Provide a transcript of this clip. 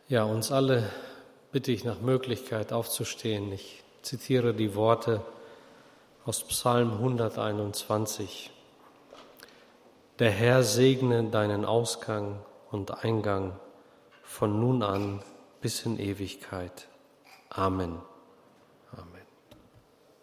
Ja, uns alle bitte ich nach Möglichkeit aufzustehen. Ich zitiere die Worte aus Psalm 121. Der Herr segne deinen Ausgang und Eingang von nun an bis in Ewigkeit. Amen. Amen.